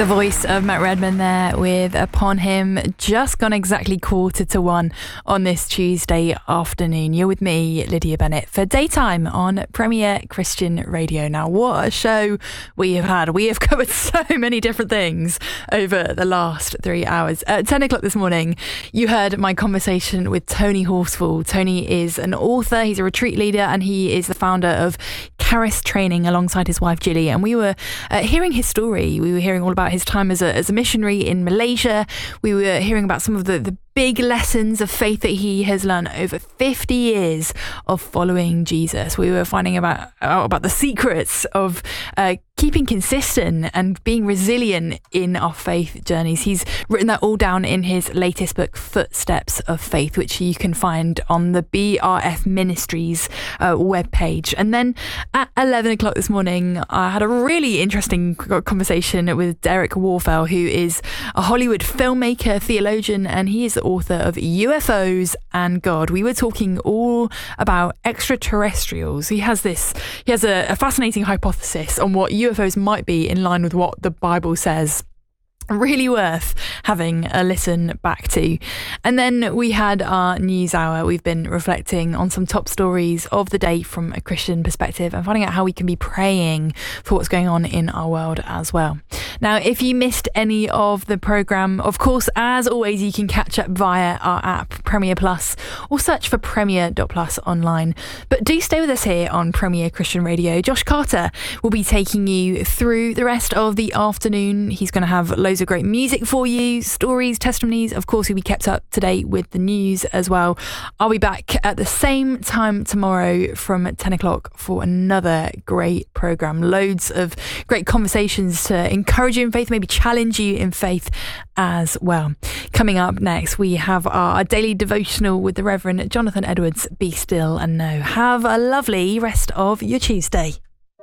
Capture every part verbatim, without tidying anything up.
The voice of Matt Redman there with Upon Him, just gone exactly quarter to one on this Tuesday afternoon. You're with me, Lydia Bennett, for Daytime on Premier Christian Radio. Now, what a show we have had. We have covered so many different things over the last three hours. At ten o'clock this morning, you heard my conversation with Tony Horsfall. Tony is an author, he's a retreat leader, and he is the founder of Charis Training alongside his wife, Gilly. And we were uh, hearing his story. We were hearing all about his time as a, as a missionary in Malaysia. We were hearing about some of the, the big lessons of faith that he has learned over fifty years of following Jesus. We were finding about out about the secrets of uh, keeping consistent and being resilient in our faith journeys. He's written that all down in his latest book, Footsteps of Faith, which you can find on the B R F Ministries uh, webpage. And then at eleven o'clock this morning, I had a really interesting conversation with Derek Warfel, who is a Hollywood filmmaker, theologian, and he is the author of U F Os and God. We were talking all about extraterrestrials. He has this, he has a, a fascinating hypothesis on what U F Os might be in line with what the Bible says. Really worth having a listen back to. And then we had our news hour. We've been reflecting on some top stories of the day from a Christian perspective and finding out how we can be praying for what's going on in our world as well. Now, if you missed any of the programme, of course, as always, you can catch up via our app, Premier Plus, or search for premier dot plus online. But do stay with us here on Premier Christian Radio. Josh Carter will be taking you through the rest of the afternoon. He's going to have loads of great music for you, stories, testimonies. Of course, you'll be kept up to date with the news as well. I'll be back at the same time tomorrow from ten o'clock for another great programme. Loads of great conversations to encourage you in faith, maybe challenge you in faith as well. Coming up next, we have our daily devotional with the Reverend Jonathan Edwards. Be still and know. Have a lovely rest of your Tuesday.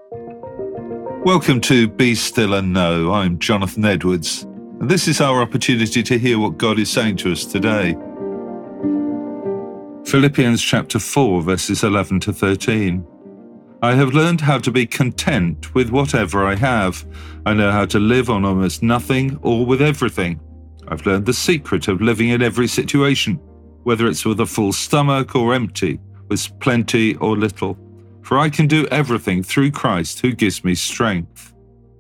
Welcome to Be Still and Know. I'm Jonathan Edwards, and this is our opportunity to hear what God is saying to us today. Philippians chapter four, verses eleven to thirteen. I have learned how to be content with whatever I have. I know how to live on almost nothing or with everything. I've learned the secret of living in every situation, whether it's with a full stomach or empty, with plenty or little. For I can do everything through Christ who gives me strength.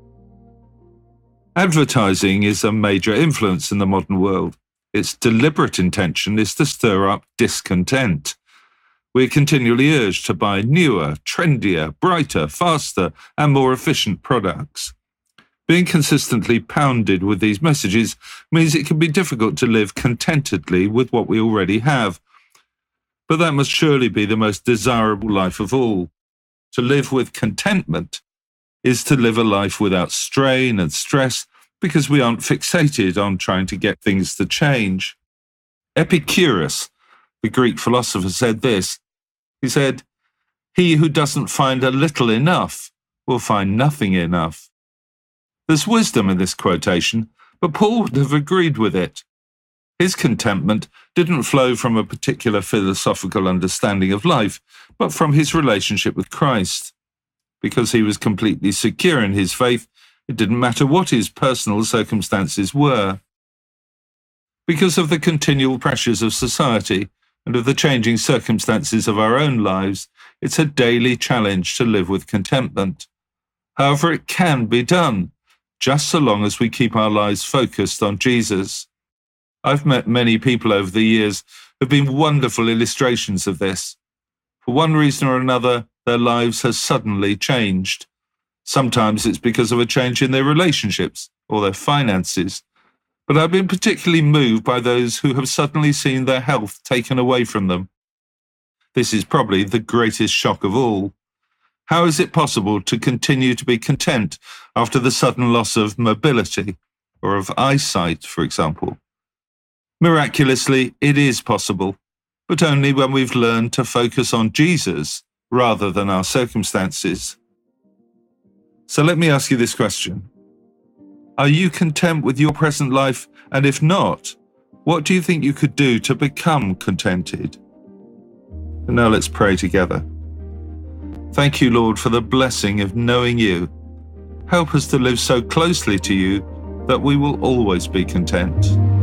Advertising is a major influence in the modern world. Its deliberate intention is to stir up discontent. We're continually urged to buy newer, trendier, brighter, faster, and more efficient products. Being consistently pounded with these messages means it can be difficult to live contentedly with what we already have. But that must surely be the most desirable life of all. To live with contentment is to live a life without strain and stress because we aren't fixated on trying to get things to change. Epicurus, the Greek philosopher, said this. He said, "He who doesn't find a little enough will find nothing enough." There's wisdom in this quotation, but Paul would have agreed with it. His contentment didn't flow from a particular philosophical understanding of life, but from his relationship with Christ. Because he was completely secure in his faith, it didn't matter what his personal circumstances were. Because of the continual pressures of society and of the changing circumstances of our own lives, it's a daily challenge to live with contentment. However, it can be done, just so long as we keep our lives focused on Jesus. I've met many people over the years who have been wonderful illustrations of this. For one reason or another, their lives have suddenly changed. Sometimes it's because of a change in their relationships or their finances. But I've been particularly moved by those who have suddenly seen their health taken away from them. This is probably the greatest shock of all. How is it possible to continue to be content after the sudden loss of mobility or of eyesight, for example? Miraculously, it is possible, but only when we've learned to focus on Jesus rather than our circumstances. So let me ask you this question. Are you content with your present life? And if not, what do you think you could do to become contented? And now let's pray together. Thank you, Lord, for the blessing of knowing you. Help us to live so closely to you that we will always be content.